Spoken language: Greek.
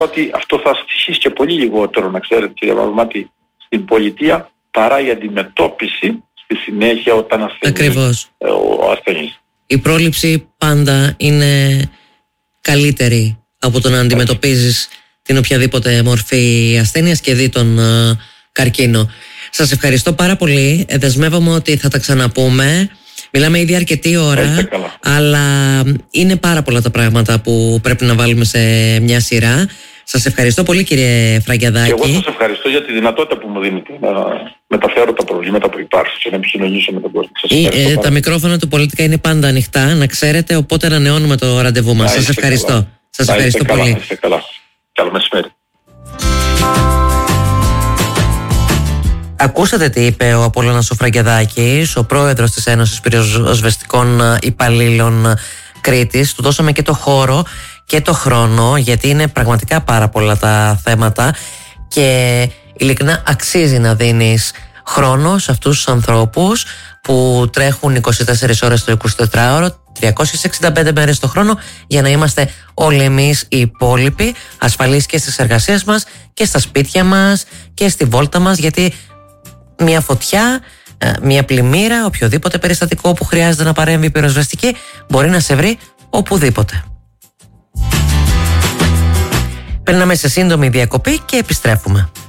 ότι αυτό θα στοιχήσει και πολύ λιγότερο, να ξέρετε, κύριε Παπαδημάτη, στην πολιτεία παρά η αντιμετώπιση στη συνέχεια όταν ασθενεί ο ασθενής. Η πρόληψη πάντα είναι καλύτερη από το να αντιμετωπίζεις την οποιαδήποτε μορφή ασθένειας και δει τον καρκίνο. Σας ευχαριστώ πάρα πολύ. Δεσμεύομαι ότι θα τα ξαναπούμε. Μιλάμε ήδη αρκετή ώρα, αλλά είναι πάρα πολλά τα πράγματα που πρέπει να βάλουμε σε μια σειρά. Σας ευχαριστώ πολύ, κύριε Φραγκιαδάκη. Και εγώ σας ευχαριστώ για τη δυνατότητα που μου δίνετε να μεταφέρω τα προβλήματα που υπάρχουν και να επικοινωνήσω με τον κόσμο. Τα μικρόφωνα του Πολίτικα είναι πάντα ανοιχτά, να ξέρετε, οπότε ανανεώνουμε το ραντεβού μας. Σας ευχαριστώ. Σας ευχαριστώ πολύ. Είστε καλά. Καλό μεσημέρι. Ακούσατε τι είπε ο Απόλλωνας ο Φραγκιαδάκης, ο πρόεδρος της Ένωσης Πυροσβεστικών Υπαλλήλων Κρήτης. Του δώσαμε και το χώρο και το χρόνο, γιατί είναι πραγματικά πάρα πολλά τα θέματα και ειλικρινά αξίζει να δίνεις χρόνο σε αυτούς τους ανθρώπους που τρέχουν 24 ώρες το 24ωρο, 365 μέρες το χρόνο, για να είμαστε όλοι εμείς οι υπόλοιποι ασφαλείς και στις εργασίες μας και στα σπίτια μας και στη βόλτα μας, γιατί μια φωτιά, μια πλημμύρα, οποιοδήποτε περιστατικό που χρειάζεται να παρέμβει η πυροσβεστική μπορεί να σε βρει οπουδήποτε. Περνάμε σε σύντομη διακοπή και επιστρέφουμε.